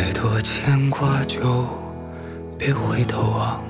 多牵挂就别回头望。